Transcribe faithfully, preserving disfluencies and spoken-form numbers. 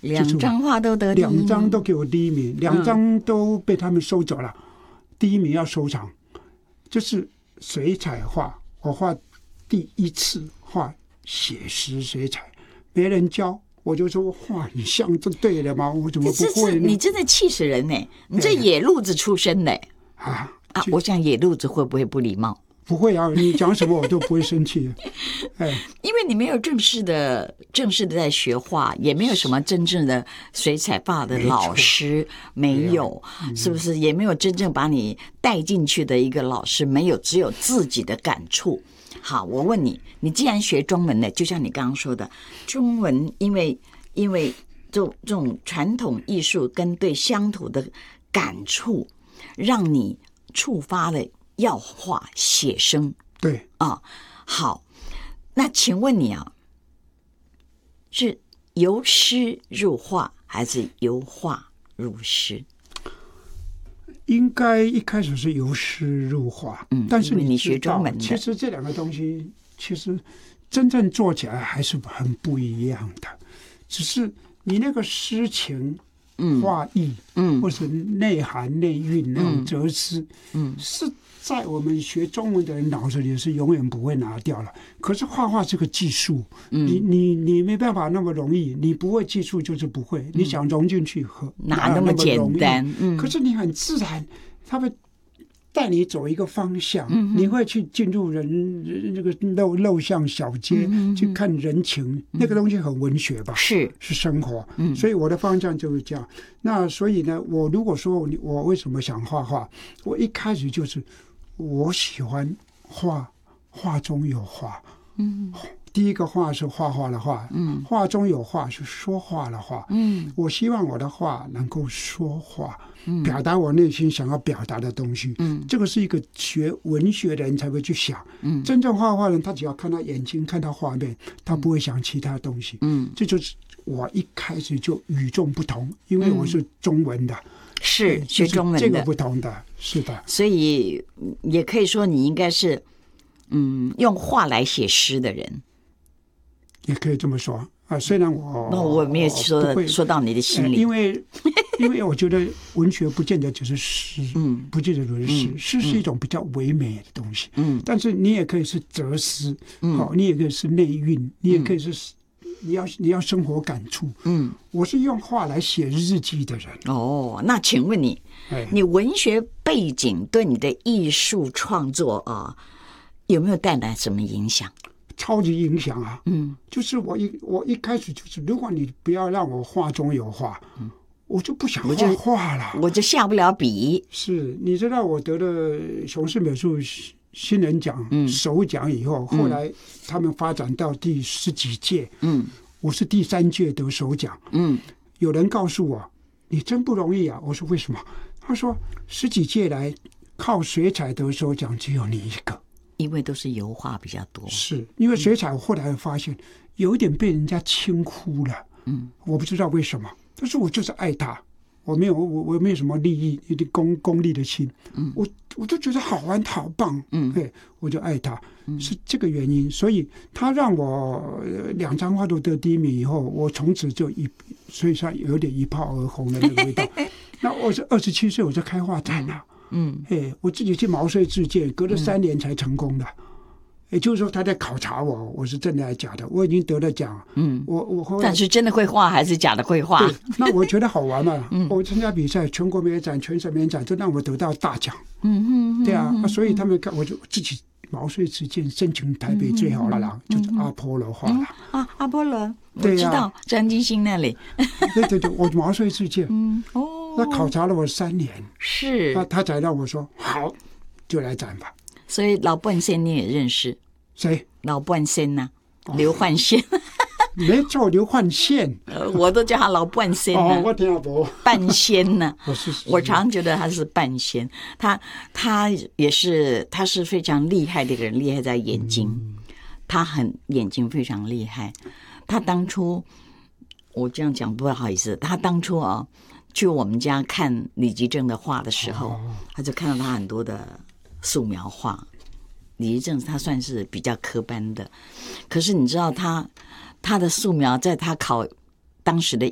两张画都得第一名， 两张都给我第一名，两张都被他们收走了，嗯、第一名要收藏。就是水彩画，我画第一次画写实水彩，没人教。我就说画很像，这对了吗？我怎么不会呢？ 你真的气死人呢！你这野路子出身的啊啊！我想野路子会不会不礼貌？ 不会啊，你讲什么我都不会生气。哎， 因为你没有正式的、正式的在学画，也没有什么真正的水彩画的老师，没有，是不是？也没有真正把你带进去的一个老师，没有，只有自己的感触。好，我问你，你既然学中文的，就像你刚刚说的，中文因为因为这种这种传统艺术跟对乡土的感触，让你触发了要画写生。 对啊，好，那请问你啊，是由诗入画还是由画入诗？ 应该一开始是由诗入画，嗯，但是你, 你学中文的， 其实这两个东西其实真正做起来还是很不一样的，只是你那个诗情、画意，嗯，或是内涵、内蕴那种哲思，嗯，是在我们学中文的人脑子里是永远不会拿掉了。可是画画这个技术，嗯、你你你没办法那么容易，你不会技术就是不会，嗯、你想融进去和哪那么简单？ 嗯，可是你很自然，他会带你走一个方向，嗯、你会去进入人那个陋陋巷小街、嗯、去看人情，嗯、那个东西很文学吧？ 是是生活，嗯，所以我的方向就是这样。那所以呢，我如果说我为什么想画画，我一开始就是。我喜欢画，画中有画。嗯，第一个画是画画的画，嗯，画中有画是说话的话。嗯，我希望我的画能够说话，嗯，表达我内心想要表达的东西。嗯，这个是一个学文学的人才会去想。嗯，真正画画的人，他只要看他眼睛，看他画面，他不会想其他东西。嗯，这就是我一开始就与众不同，因为我是中文的。嗯是学中文的， 这个不同的，是的， 所以也可以说你应该是，嗯，用画来写诗的人， 也可以这么说啊。虽然我那我没有说说到你的心里， 因为因为我觉得文学不见得只是诗，嗯，不见得只是诗，嗯、诗是一种比较唯美的东西，嗯，但是你也可以是哲思，嗯，好，你也可以是内蕴，你也可以是。你要你要生活感触，嗯，我是用画来写日记的人。 哦，那请问你，哎、你文学背景对你的艺术创作啊，有没有带来什么影响？ 超级影响啊！嗯，就是我一我一开始就是，如果你不要让我画中有画，嗯，我就不想画画了， 我就下不了笔。 是，你知道我得了熊市美术新人奖、嗯、首奖以后，后来他们发展到第十几届，嗯，我是第三届得首奖，嗯，有人告诉我你真不容易啊，我说为什么？他说十几届来靠水彩得首奖只有你一个， 因为都是油画比较多， 是因为水彩我后来发现有一点被人家轻忽了，嗯，我不知道为什么，但是我就是爱它。我没有我我没有什么利益，一点功功利的心，嗯，我我就觉得好玩好棒，嗯，对，我就爱他，嗯、是这个原因，所以他让我两张画都得第一名以后，我从此就一，所以说有点一炮而红的那个味道。那我是二十七岁我就开画展了，嗯，哎，我自己去毛遂自荐，隔了三年才成功的。也就是说他在考察我，我是真的还是假的？我已经得了奖，嗯，我我后来但是真的会画还是假的会画？ 对，那我觉得好玩嘛，嗯，我参加比赛，全国美术展、全省美术展，就让我得到大奖，嗯嗯，对啊，嗯、所以他们看我就自己毛遂自荐，申请台北最好的廊，嗯、就是阿波罗画廊、 嗯、啊，阿波罗，我知道张金星那里， 对对对，我毛遂自荐，嗯哦，他考察了我三年， 是， 那他才让我说好，就来展吧。 所以老半仙你也认识？ 谁？ 老半仙呐、啊，刘焕宪。 没错，刘焕宪， 我都叫他老半仙呢、啊。 哦，我听不半仙呢、 啊。 我常觉得他是半仙，他他也是，他是非常厉害的一个人，厉害在眼睛，嗯、他很眼睛非常厉害。他当初我这样讲不好意思，他当初啊去我们家看李吉正的画的时候，哦、他就看到他很多的素描画。李吉正他算是比较科班的，可是你知道他他的素描在他考当时的